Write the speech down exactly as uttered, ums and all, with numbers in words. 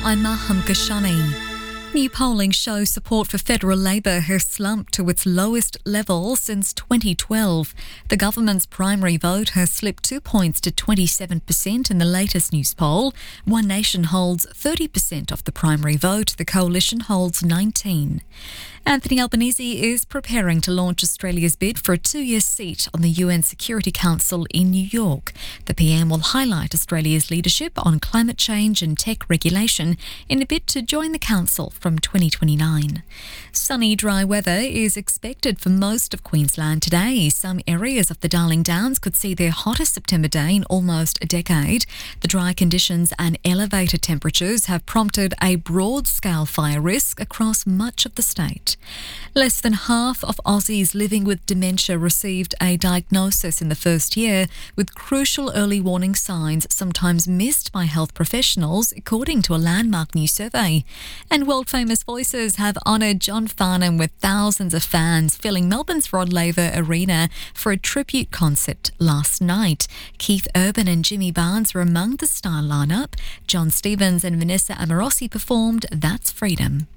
I'm Maham Kashani. New polling shows support for federal Labor has slumped to its lowest level since twenty twelve. The government's primary vote has slipped two points to twenty-seven percent in the latest news poll. One Nation holds thirty percent of the primary vote. The coalition holds nineteen. Anthony Albanese is preparing to launch Australia's bid for a two-year seat on the U N Security Council in New York. The P M will highlight Australia's leadership on climate change and tech regulation in a bid to join the council from twenty twenty-nine. Sunny, dry weather is expected for most of Queensland today. Some areas of the Darling Downs could see their hottest September day in almost a decade. The dry conditions and elevated temperatures have prompted a broad-scale fire risk across much of the state. Less than half of Aussies living with dementia received a diagnosis in the first year, with crucial early warning signs sometimes missed by health professionals, according to a landmark new survey. And world-famous voices have honoured John Farnham with thousands of fans filling Melbourne's Rod Laver Arena for a tribute concert last night. Keith Urban and Jimmy Barnes were among the star lineup. John Stevens and Vanessa Amorosi performed That's Freedom.